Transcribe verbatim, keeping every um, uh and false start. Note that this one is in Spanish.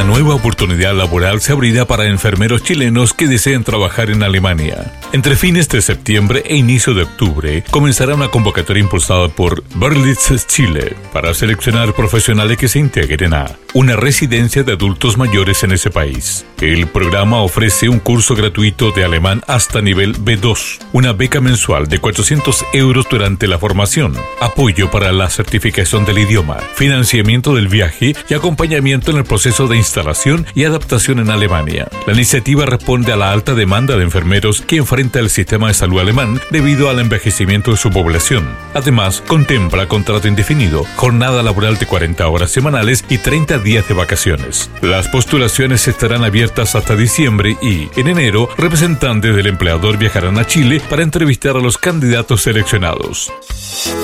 Una nueva oportunidad laboral se abrirá para enfermeros chilenos que deseen trabajar en Alemania. Entre fines de septiembre e inicio de octubre comenzará una convocatoria impulsada por Berlitz Chile para seleccionar profesionales que se integren a una residencia de adultos mayores en ese país. El programa ofrece un curso gratuito de alemán hasta nivel B dos, una beca mensual de cuatrocientos euros durante la formación, apoyo para la certificación del idioma, financiamiento del viaje y acompañamiento en el proceso de instalación y adaptación en Alemania. La iniciativa responde a la alta demanda de enfermeros que enfrenta el sistema de salud alemán debido al envejecimiento de su población. Además, contempla contrato indefinido, jornada laboral de cuarenta horas semanales y treinta días de vacaciones. Las postulaciones estarán abiertas hasta diciembre y, en enero, representantes del empleador viajarán a Chile para entrevistar a los candidatos seleccionados.